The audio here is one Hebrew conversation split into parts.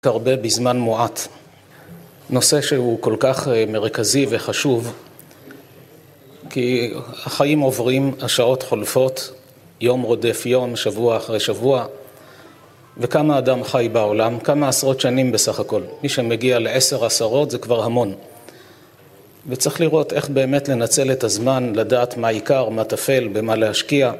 הרבה בזמן מועט. נושא שהוא כל כך מרכזי וחשוב, כי החיים עוברים, השעות חולפות, יום רודף יום, שבוע אחרי שבוע, וכמה אדם חי בעולם, כמה עשרות שנים בסך הכל. מי שמגיע ל10 עשרות זה כבר המון. וצריך לראות איך באמת לנצל את הזמן, לדעת מה עיקר, מה תפל, במה להשקיע.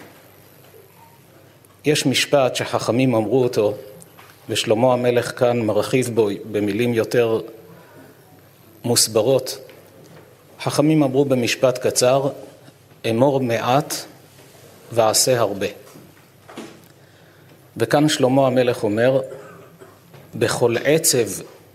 יש משפט שחכמים אמרו אותו, ושלמה המלך כאן מרחיב בו במילים יותר מוסברות. חכמים אמרו במשפט קצר, אמור מעט ועשה הרבה. וכאן שלמה המלך אומר, בכל עצב,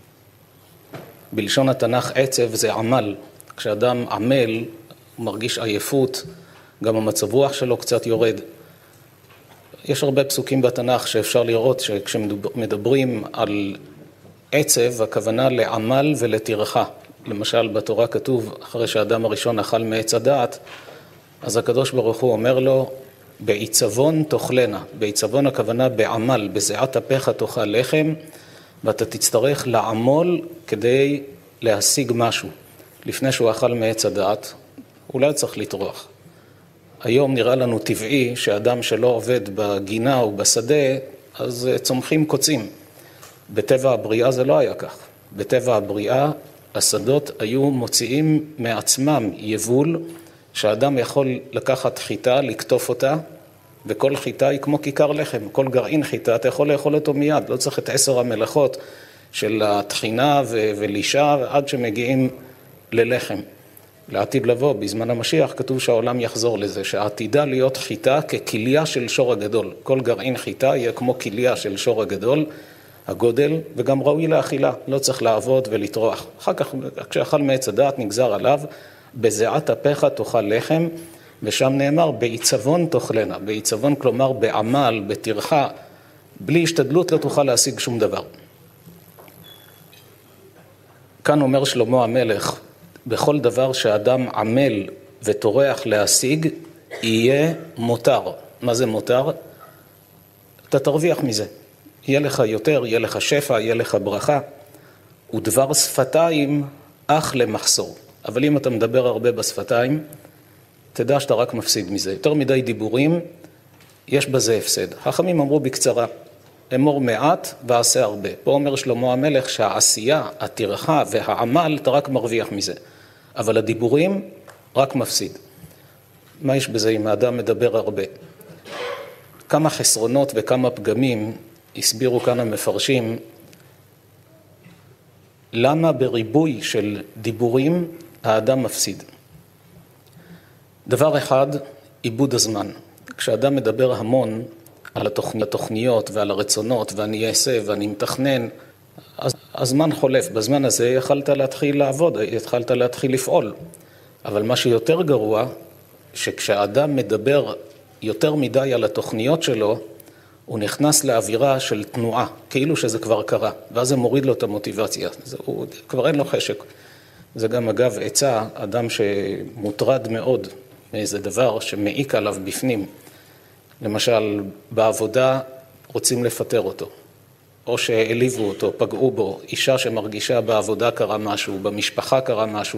בלשון התנ"ך עצב זה עמל. כשאדם עמל, הוא מרגיש עייפות, גם המצב רוח שלו קצת יורד. יש הרבה פסוקים בתנ"ך שאפשר לראות שכשמדברים על עצב, הכוונה לעמל ולטרחה. למשל בתורה כתוב, אחרי שהאדם הראשון אכל מעץ הדעת, אז הקדוש ברוך הוא אומר לו, בעיצבון תאכלנה. בעיצבון הכוונה בעמל, בזיעת אפיך תאכל לחם, ואתה תצטרך לעמול כדי להשיג משהו. לפני שהוא אכל מעץ הדעת, אולי צריך לטרוח. היום נראה לנו טבעי שאדם שלא עובד בגינה או בשדה, אז צומחים קוצים. בטבע הבריאה זה לא היה כך. בטבע הבריאה השדות היו מוציאים מעצמם יבול, שהאדם יכול לקחת חיטה, לקטוף אותה, וכל חיטה היא כמו כיכר לחם. כל גרעין חיטה אתה יכול לאכול אותו מיד, לא צריך את 10 המלאכות של התחינה ולישה עד שמגיעים ללחם. לעתיד לבוא, בזמן המשיח, כתוב שהעולם יחזור לזה, שעתידה להיות חיטה ככליה של שור הגדול. כל גרעין חיטה יהיה כמו כליה של שור הגדול, הגודל, וגם ראוי לאכילה, לא צריך לעבוד ולטרוח. אחר כך, כשאכל מעץ הדעת, נגזר עליו, בזיעת אפיך תאכל לחם, ושם נאמר, בעיצבון תאכלנה. בעיצבון כלומר בעמל, בטרחה, בלי השתדלות לא תוכל להשיג שום דבר. כאן אומר שלמה המלך, בכל דבר שאדם עמל וטורח להשיג, יהיה מותר. מה זה מותר? אתה תרוויח מזה. יהיה לך יותר, יהיה לך שפע, יהיה לך ברכה. ודבר שפתיים אך למחסור. אבל אם אתה מדבר הרבה בשפתיים, תדע שאתה רק מפסיד מזה. יותר מדי דיבורים, יש בזה הפסד. חכמים אמרו בקצרה, אמור מעט ועשה הרבה. פה אומר שלמה המלך שהעשייה, הטרחה והעמל, אתה רק מרוויח מזה. אבל הדיבורים רק מפסיד. מה יש בזה אם האדם מדבר הרבה? כמה חסרונות וכמה פגמים הסבירו כאן המפרשים, למה בריבוי של דיבורים האדם מפסיד. דבר אחד, עיבוד הזמן. כשאדם מדבר המון על התוכניות ועל הרצונות, ואני אעשה ואני מתכנן, אז הזמן חולף. בזמן הזה יכלת להתחיל לעבוד, יכלת להתחיל לפעול. אבל מה שיותר גרוע, שכשהאדם מדבר יותר מדי על התוכניות שלו, הוא נכנס לאווירה של תנועה, כאילו שזה כבר קרה, ואז זה מוריד לו את המוטיבציה. הוא כבר אין לו חשק. זה גם אגב עצה, אדם שמוטרד מאוד מאיזה דבר שמעיק עליו בפנים. למשל, בעבודה רוצים לפטר אותו, או שהעליבו אותו, פגעו בו, אישה שמרגישה בעבודה קרה משהו, במשפחה קרה משהו,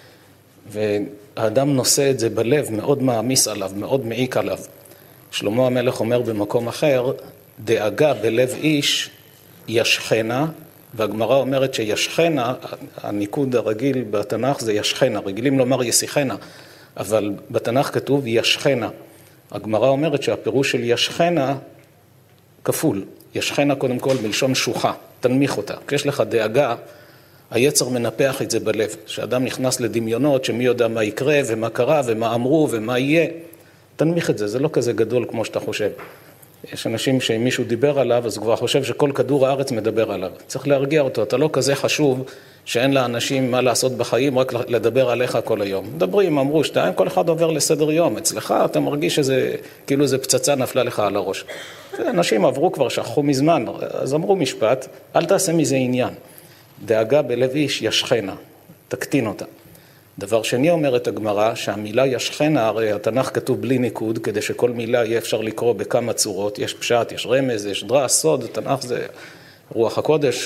והאדם נושא את זה בלב, מאוד מעמיס עליו, מאוד מעיק עליו. שלמה המלך אומר במקום אחר, דאגה בלב איש ישכנה, והגמרא אומרת שישכנה, הניקוד הרגיל בתנ"ך זה ישכנה, רגילים לומר יסיכנה, אבל בתנ"ך כתוב ישכנה. הגמרא אומרת שהפירוש של ישכנה כפול. ישכנה קודם כל מלשון שוחה, תנמיך אותה. כשיש לך דאגה, היצר מנפח את זה בלב, שאדם נכנס לדמיונות שמי יודע מה יקרה ומה קרה ומה אמרו ומה יהיה. תנמיך את זה, זה לא כזה גדול כמו שאתה חושב. יש אנשים שאם מישהו דיבר עליו, אז הוא כבר חושב שכל כדור הארץ מדבר עליו. צריך להרגיע אותו, אתה לא כזה חשוב שאין לאנשים מה לעשות בחיים, רק לדבר עליך כל היום. מדברים, אמרו, שתיים, כל אחד עובר לסדר יום. אצלך אתה מרגיש שזה, כאילו איזה פצצה נפלה לך על הראש. אנשים עברו כבר, שכחו מזמן, אז אמרו משפט, אל תעשה מזה עניין. דאגה בלב איש ישכנה, תקטין אותה. דבר שני אומרת הגמרא, שהמילה ישכנה, הרי התנ"ך כתוב בלי ניקוד, כדי שכל מילה יהיה אפשר לקרוא בכמה צורות, יש פשט, יש רמז, יש דרש, סוד, התנ"ך זה רוח הקודש,